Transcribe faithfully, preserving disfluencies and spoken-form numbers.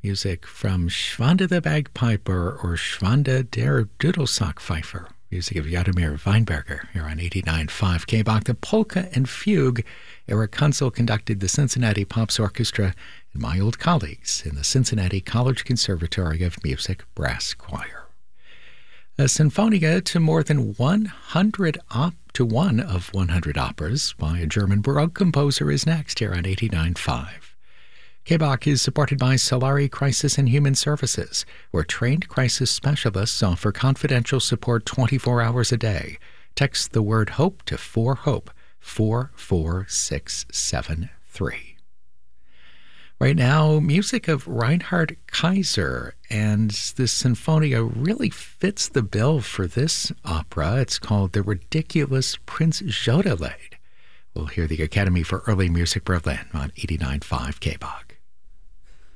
Music from Schwanda the Bagpiper or Schwanda der Dudelsackpfeifer. Music of Jaromir Weinberger here on eighty-nine point five K B O C. The Polka and Fugue. Eric Kunzel conducted the Cincinnati Pops Orchestra and my old colleagues in the Cincinnati College Conservatory of Music Brass Choir. A sinfonia to more than one hundred op to one of one hundred operas by a German Baroque composer is next here on eighty-nine point five. K B O C is supported by Solari Crisis and Human Services, where trained crisis specialists offer confidential support twenty-four hours a day. Text the word HOPE to four HOPE, four four six seven three. Right now, music of Reinhard Kaiser, and this sinfonia really fits the bill for this opera. It's called The Ridiculous Prince Jodelade. We'll hear the Academy for Early Music Berlin on eighty-nine point five K B O C.